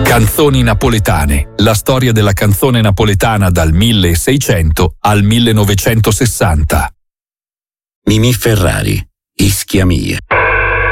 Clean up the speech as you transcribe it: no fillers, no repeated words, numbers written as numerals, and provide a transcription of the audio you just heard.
Canzoni napoletane, la storia della canzone napoletana dal 1600 al 1960. Mimì Ferrari, Ischia mia.